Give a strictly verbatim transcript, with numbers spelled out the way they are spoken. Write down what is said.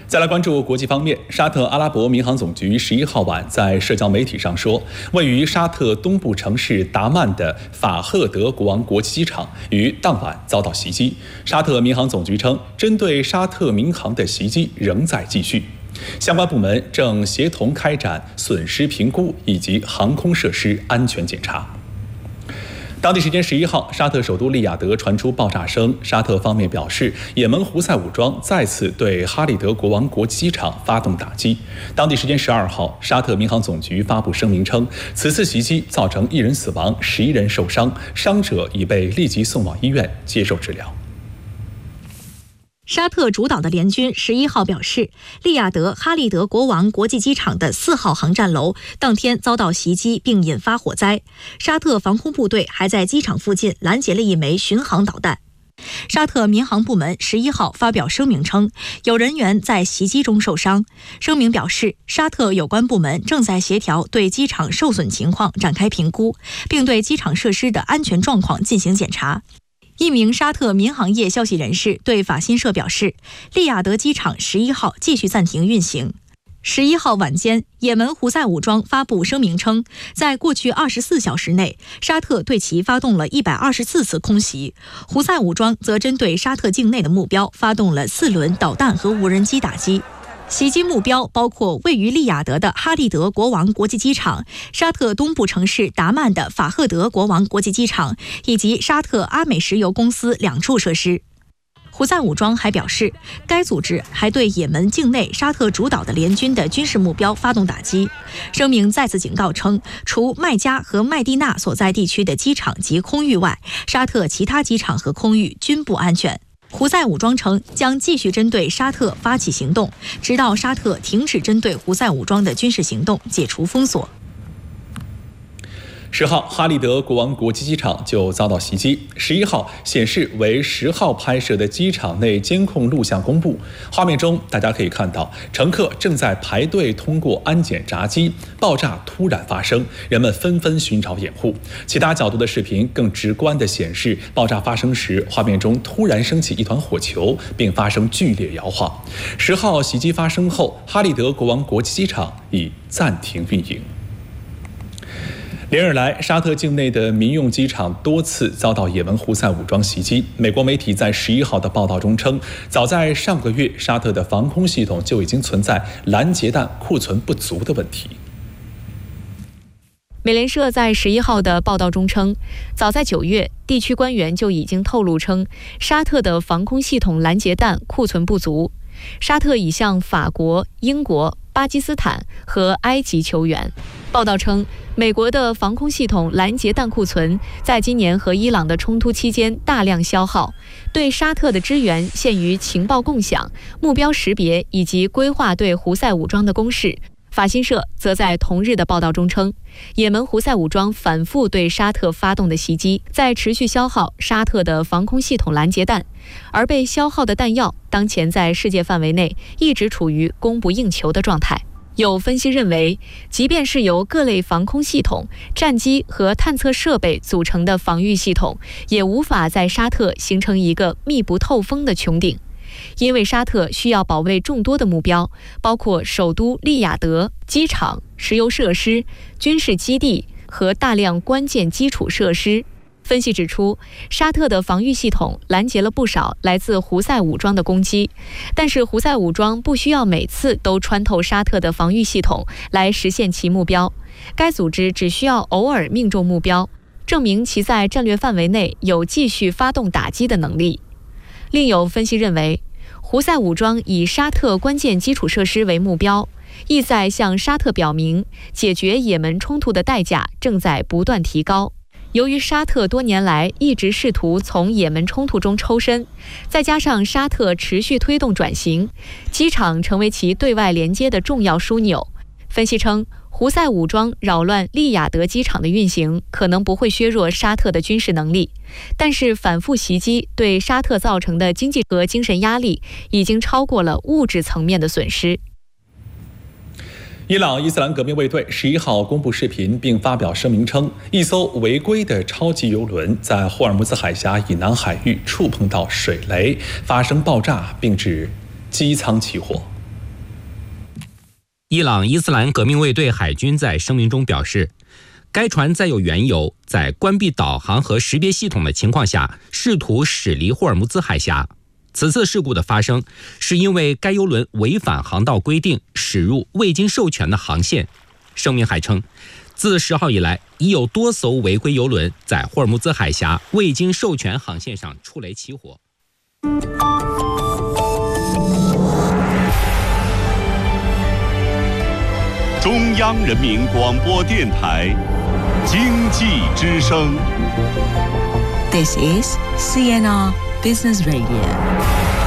再来关注国际方面，沙特阿拉伯民航总局十一号晚在社交媒体上说，位于沙特东部城市达曼的法赫德国王国际机场于当晚遭到袭击。沙特民航总局称，针对沙特民航的袭击仍在继续，相关部门正协同开展损失评估以及航空设施安全检查。当地时间十一号，沙特首都利雅得传出爆炸声。沙特方面表示，也门胡塞武装再次对哈利德国王国际机场发动打击。当地时间十二号，沙特民航总局发布声明称，此次袭击造成一人死亡，十一人受伤，伤者已被立即送往医院接受治疗。 沙特主导的联军十一号表示，利雅得哈利德国王国际机场的四号航站楼当天遭到袭击并引发火灾。沙特防空部队还在机场附近拦截了一枚巡航导弹。沙特民航部门十一号发表声明称，有人员在袭击中受伤。声明表示，沙特有关部门正在协调对机场受损情况展开评估，并对机场设施的安全状况进行检查。一名沙特民航业消息人士对法新社表示，利雅得机场十一号继续暂停运行。十一号晚间，也门胡塞武装发布声明称，在过去二十四小时内，沙特对其发动了一百二十四次空袭。胡塞武装则针对沙特境内的目标发动了四轮导弹和无人机打击。袭击目标包括位于利雅得的哈利德国王国际机场、沙特东部城市达曼的法赫德国王国际机场以及沙特阿美石油公司两处设施。胡塞武装还表示，该组织还对也门境内沙特主导的联军的军事目标发动打击。声明再次警告称，除麦加和麦地那所在地区的机场及空域外，沙特其他机场和空域均不安全。胡塞武装称将继续针对沙特发起行动，直到沙特停止针对胡塞武装的军事行动，解除封锁。 十号，哈利德国王国际机场就遭到袭击。十一号，显示为十号拍摄的机场内监控录像公布，画面中大家可以看到，乘客正在排队通过安检闸机，爆炸突然发生，人们纷纷寻找掩护。其他角度的视频更直观地显示，爆炸发生时，画面中突然升起一团火球，并发生剧烈摇晃。十号袭击发生后，哈利德国王国际机场已暂停运营。连日来，沙特境内的民用机场多次遭到也门胡塞武装袭击。美国媒体在十一号的报道中称，早在上个月，沙特的防空系统就已经存在拦截弹库存不足的问题。 美联社在十一号的报道中称，早在九月，地区官员就已经透露称，沙特的防空系统拦截弹库存不足。沙特已向法国、英国、巴基斯坦和埃及求援。报道称，美国的防空系统拦截弹库存在今年和伊朗的冲突期间大量消耗，对沙特的支援限于情报共享、目标识别以及规划对胡塞武装的攻势。法新社则在同日的报道中称，也门胡塞武装反复对沙特发动的袭击，在持续消耗沙特的防空系统拦截弹，而被消耗的弹药当前在世界范围内一直处于供不应求的状态。有分析认为，即便是由各类防空系统、战机和探测设备组成的防御系统，也无法在沙特形成一个密不透风的穹顶。因为沙特需要保卫众多的目标，包括首都利雅得、机场、石油设施、军事基地和大量关键基础设施。分析指出，沙特的防御系统拦截了不少来自胡塞武装的攻击，但是胡塞武装不需要每次都穿透沙特的防御系统来实现其目标，该组织只需要偶尔命中目标，证明其在战略范围内有继续发动打击的能力。另有分析认为，胡塞武装以沙特关键基础设施为目标，意在向沙特表明，解决也门冲突的代价正在不断提高。由于沙特多年来一直试图从也门冲突中抽身，再加上沙特持续推动转型，机场成为其对外连接的重要枢纽。分析称，胡塞武装扰乱利雅得机场的运行，可能不会削弱沙特的军事能力，但是反复袭击对沙特造成的经济和精神压力，已经超过了物质层面的损失。 伊朗伊斯兰革命卫队十一号公布视频，并发表声明称，一艘违规的超级油轮在霍尔木兹海峡以南海域触碰到水雷，发生爆炸，并致机舱起火。 伊朗伊斯兰革命卫队海军在声明中表示，该船载有原油，在关闭导航和识别系统的情况下，试图驶离霍尔木兹海峡。此次事故的发生，是因为该油轮违反航道规定，驶入未经授权的航线。声明还称，自十号以来，已有多艘违规油轮在霍尔木兹海峡未经授权航线上触雷起火。 中央人民广播电台经济之声。 This is C N R Business Radio.